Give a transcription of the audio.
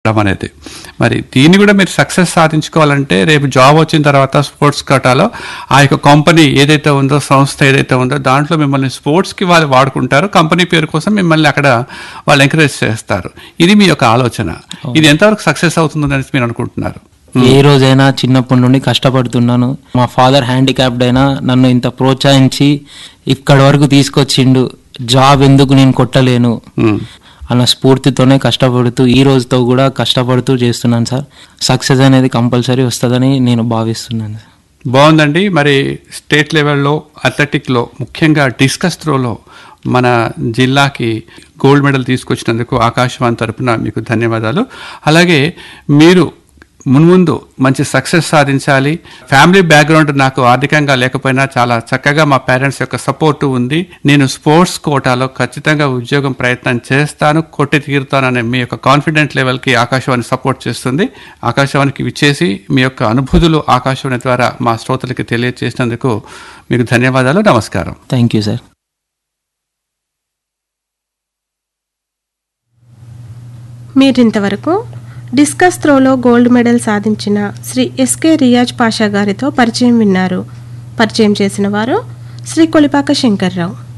అనేది. మరి దీన్ని కూడా మీరు సక్సెస్ సాధించుకోవాలంటే రేపు జాబ్ వచ్చిన తర్వాత స్పోర్ట్స్ కోటాలో ఆ యొక్క కంపెనీ ఏదైతే ఉందో, సంస్థ ఏదైతే ఉందో దాంట్లో మిమ్మల్ని స్పోర్ట్స్కి వాళ్ళు వాడుకుంటారు, కంపెనీ పేరు కోసం మిమ్మల్ని అక్కడ వాళ్ళు ఎంకరేజ్ చేస్తారు. ఇది మీ యొక్క ఆలోచన. ఇది ఎంతవరకు సక్సెస్ అవుతుందని మీరు అనుకుంటున్నారు? ఏ రోజైనా చిన్నప్పటి నుండి కష్టపడుతున్నాను. మా ఫాదర్ హ్యాండిక్యాప్డ్ అయినా నన్ను ఇంత ప్రోత్సహించి ఇక్కడి వరకు తీసుకొచ్చిండు. జాబ్ ఎందుకు నేను కొట్టలేను అన్న స్ఫూర్తితోనే కష్టపడుతూ ఈ రోజుతో కూడా కష్టపడుతూ చేస్తున్నాను సార్. సక్సెస్ అనేది కంపల్సరీ వస్తుందని నేను భావిస్తున్నాను సార్. బాగుందండి. మరి స్టేట్ లెవెల్లో అథ్లెటిక్లో ముఖ్యంగా డిస్కస్ త్రోలో మన జిల్లాకి గోల్డ్ మెడల్ తీసుకొచ్చినందుకు ఆకాశవాణి తరపున మీకు ధన్యవాదాలు. అలాగే మీరు మున్ముందు మంచి సక్సెస్ సాధించాలి. ఫ్యామిలీ బ్యాక్గ్రౌండ్ నాకు ఆర్థికంగా లేకపోయినా చాలా చక్కగా మా పేరెంట్స్ యొక్క సపోర్టు ఉంది. నేను స్పోర్ట్స్ కోటాలో ఖచ్చితంగా ఉద్యోగం ప్రయత్నం చేస్తాను, కొట్టి తీరుతాననే మీ యొక్క కాన్ఫిడెంట్ లెవెల్కి ఆకాశవాణి సపోర్ట్ చేస్తుంది. ఆకాశవాణికి విచ్చేసి మీ యొక్క అనుభూతులు ఆకాశవాణి ద్వారా మా శ్రోతలకి తెలియజేసినందుకు మీకు ధన్యవాదాలు. నమస్కారం. Thank you sir. మీరింతవరకు డిస్కస్ త్రోలో గోల్డ్ మెడల్ సాధించిన శ్రీ ఎస్కే రియాజ్ పాషా గారితో పరిచయం విన్నారు. పరిచయం చేసిన వారు శ్రీ కొలిపాక శంకర్రావు.